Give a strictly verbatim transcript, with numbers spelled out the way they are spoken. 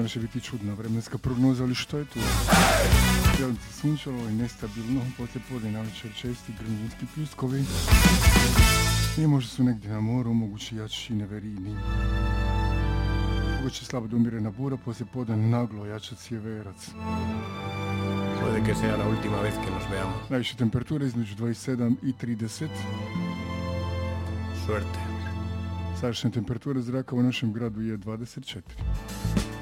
danas će biti čudna vremenska prognoza, ali što je tu? Djelomice sunčalo i nestabilno, poslije podne navečer česti grmljenski pljuskovi. I možda su negdje na moru, mogući jači neverini. Moguće slabo domirena bura, poslije podne naglo jača sjeverac. Puede que sea la última vez que nos veamos. Najviše temperature između dvadeset sedam i trideset. Suerte. Sadašnja temperatura zraka u našem gradu je dvadeset četiri.